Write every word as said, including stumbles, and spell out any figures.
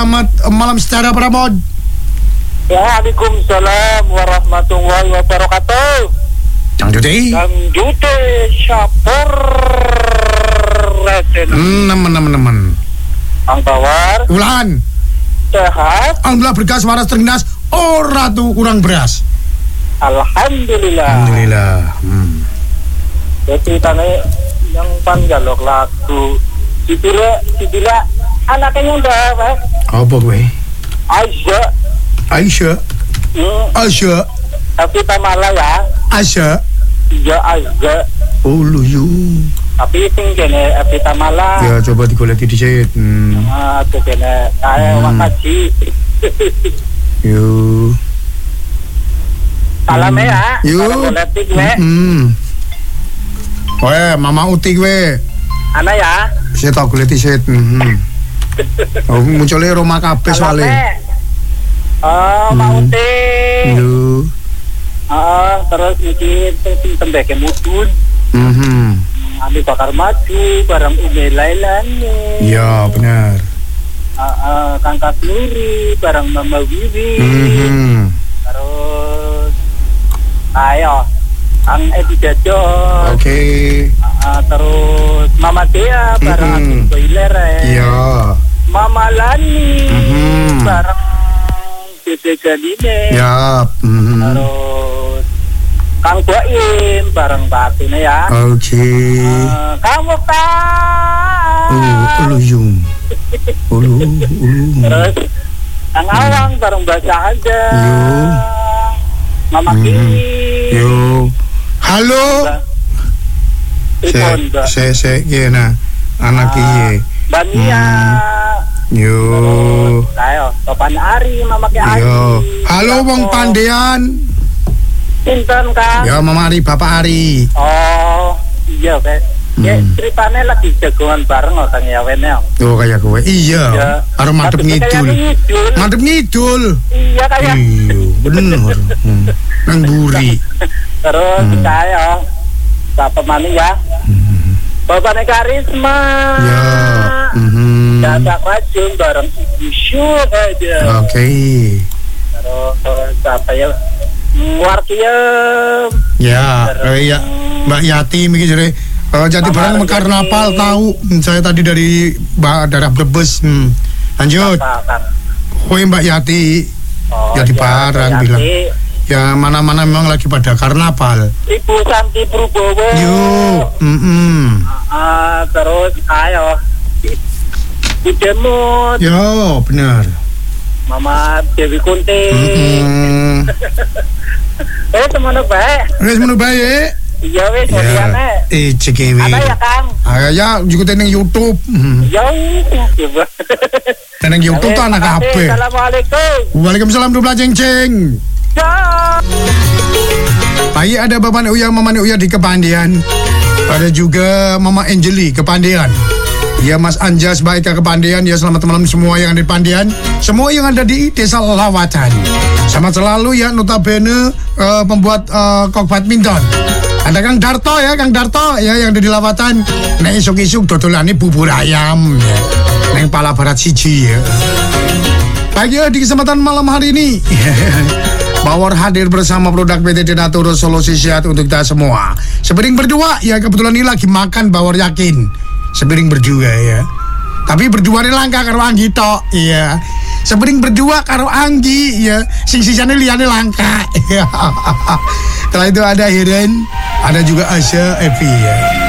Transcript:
selamat malam secara Pramod. Waalaikumsalam warahmatullahi wabarakatuh. Cang Jute. Cang Jute Syapur Resen. Nemen-nemen. Ang Tawar. Ulan. Sehat. Alhamdulillah berkas waras terginas. Ora tuh kurang beras. Alhamdulillah. Alhamdulillah. Hmm. Jadi tane yang panjalok lagu. Dibila, dibila anaknya udah apa? Apa gue? Aisyah. Aisyah. Hmm. Aisyah. Tapi tamala ya. Aisyah. Iya Aisyah. Oh lu yu. Tapi sing kene Evita Mala. Ya coba digoleki dicet. Hmm. Ah, tuh kene kae Hmm. wakaji. Yo. Salam ya. Yo. Salam politik we. Hmm. Weh, Mama Uti gue. Ana ya. Saya tahu golek dicet. Hmm. Oh, munculnya Roma kabeh soalnya. Oh, mau Hmm. teh. Yo. Ah, terus iki tembeke mudun. Mhm. Ami bakar maju bareng Umi Lailani. Ya, benar. Ah, ah, Kang Kasluri bareng Mama Wiwi. Mhm. Terus ayo Kang Edi Jajo. Oke. Ah, terus Mama Dea bareng Mhm. Agus Boilere. Iya. Mama Lani Mhm. bareng Dede Galine. Ya. Mhm. Terus Kang Boim bareng Batine ya. Oke. Uh, kamu kan. Oh, ulu yung. Ulu, ulu. Terus Kang Awang bareng Baca aja. Yo. Mama Mhm. Kini. Yo. Halo. Telepon, Se Mbak. se se kena anak kiye. Bania. Yo. Ayo, Topan Ari, Mama Ki Ari. Yo. Halo wong Pandean. Pinten Kang? Ya Mama Ari, Bapak Ari. Oh, iya Kak. Ya, Hmm. ceritanya lagi jagoan bareng oh Kang ya Wen ya. Oh kayak gue. Iya. Ya. Harus madep Tapi kayak ngidul. ngidul. Madep ngidul. Iya kayak. Iya, bener. Hmm. Nang buri. Terus Hmm. saya Bapak Mani ya. Hmm. Bapaknya Karisma. Ya. Mhm. Dadak racun bareng Ibu Syuh aja. Oke. Terus apa ya? Warkiem. Ya, eh, ya Mbak Yati mikir jadi uh, Jati Mama barang Yati. karnaval tahu. Hmm, saya tadi dari Mbak daerah Brebes. Hmm. Lanjut. Katakan. Kue Mbak Yati. Oh, Jadi ya, barang Yati. bilang. Ya mana-mana memang lagi pada karnaval. Ibu Santi Purbowo. Yo. Mm-mm. Ah, terus ayo. Ibu Demut. Yo, benar. Mama Dewi Kunti. Mm-mm. Eh, semuanya baik. Wes menu baik. Iya wes, Ya. kemudiannya. Eh cekewi. Ada ya Kang? Ah ya juga tenang YouTube. Hmm. Ya, coba. Tenang YouTube tuh anak apa? Assalamualaikum. Waalaikumsalam dua ceng ceng. Ciao. Pagi ada Bapak Uya, Mama Uya di Kepandian. Ada juga Mama Angeli Kepandian. Ya Mas Anjas baik ke Kepandian. Ya selamat malam semua yang ada di Pandian. Semua yang ada di Desa Lawatan. Sama selalu ya notabene uh, pembuat uh, kok badminton. Ada Kang Darto ya, Kang Darto ya yang ada di Lawatan. Nek isuk-isuk dodolane bubur ayam ya. Neng Pala Barat siji ya. Pagi di kesempatan malam hari ini. Bawor hadir bersama produk P T Denatur solusi sehat untuk kita semua. Sepiring berdua ya, kebetulan ini lagi makan Bawor yakin. Sepiring berdua ya. Tapi berdua ini langka karo Anggi tok iya. Sepiring berdua karo Anggi ya. Sing sisane liyane langka. Setelah itu ada Hiren, ada juga Asya Evi ya.